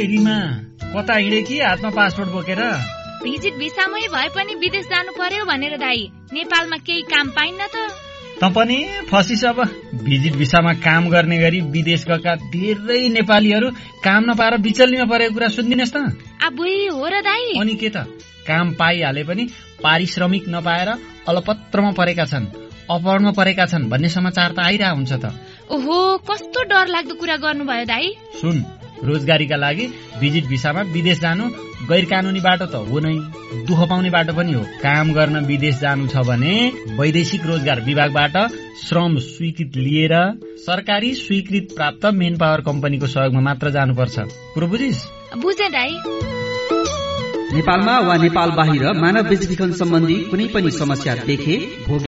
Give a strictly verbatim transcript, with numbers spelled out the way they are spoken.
ओइ रिमा, कता हिँडे कि हातमा पासपोर्ट बोकेर? भिजिट भिसामै भए पनि विदेश जानु पर्यो भनेर दाइ। नेपालमा केही काम पाइन्न त। त पनि फसिस अब। भिजिट भिसामा काम गर्ने गरी विदेश गएका धेरै नेपालीहरू काम नपाएर बिचल्लीमा परेको कुरा सुन्दिनस् त? अबुई हो र दाइ। अनि के त, काम पाइहाले पनि पारिश्रमिक नपाएर अलपत्रमा परेका छन्, अपहरणमा परेका छन् भन्ने समाचार त आइरहेको हुन्छ त। ओहो, कस्तो डर लाग्दो कुरा गर्नुभयो दाइ। सुन, रोजगारीका लागि भिजिट भिसामा विदेश जानु गैर कानूनी बाटो त हो नै, दुःख पाउने बाटो पनि हो। काम गर्न विदेश जानु छ भने वैदेशिक रोजगार विभागबाट श्रम स्वीकृत लिएर सरकारी स्वीकृत प्राप्त मेन पावर कम्पनीको सहयोगमा मात्र जानुपर्छ। कुरो बुझिस? बुझे दाइ। नेपालमा वा नेपाल बाहिर मानव बेचबिखन सम्बन्धी कुनै पनि समस्या देखे